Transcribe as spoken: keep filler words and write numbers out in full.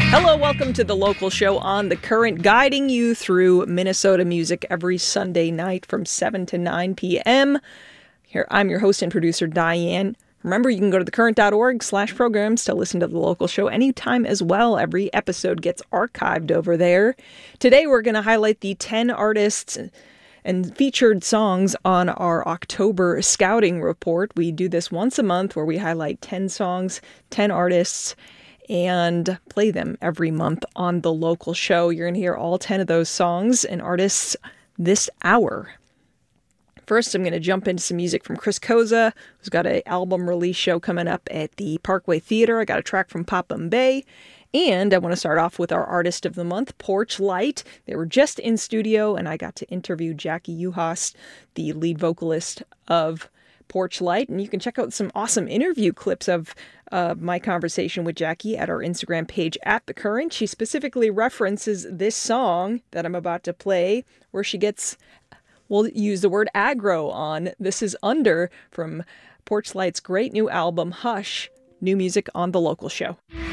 Hello, welcome to The Local Show on The Current, guiding you through Minnesota music every Sunday night from seven to nine p.m. Here, I'm your host and producer, Diane. Remember, you can go to thecurrent.org slash programs to listen to The Local Show anytime as well. Every episode gets archived over there. Today, we're going to highlight the ten artists and featured songs on our October scouting report. We do this once a month where we highlight ten songs, ten artists, and play them every month on The Local Show. You're going to hear all ten of those songs and artists this hour. First, I'm going to jump into some music from Chris Koza, who's got an album release show coming up at the Parkway Theater. I got a track from Popham Bay. And I want to start off with our Artist of the Month, Porch Light. They were just in studio, and I got to interview Jackie Uhas, the lead vocalist of Porch Light. And you can check out some awesome interview clips of uh, my conversation with Jackie at our Instagram page at The Current. She specifically references this song that I'm about to play, where she gets, we'll use the word aggro on. This is Under from Porch Light's great new album, Hush. New music on The Local Show.